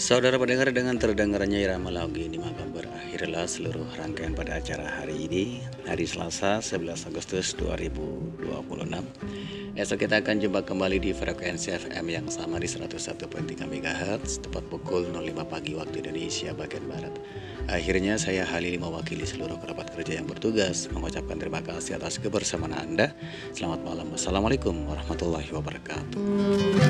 Saudara pendengar, dengan terdengarnya irama lagu ini maka berakhirlah seluruh rangkaian pada acara hari ini, hari Selasa 11 Agustus 2026. Esok kita akan jumpa kembali di frekuensi FM yang sama di 101.3 MHz tepat pukul 05 pagi waktu Indonesia bagian Barat. Akhirnya saya Halil mewakili seluruh kerabat kerja yang bertugas mengucapkan terima kasih atas kebersamaan Anda. Selamat malam. Wassalamualaikum warahmatullahi wabarakatuh.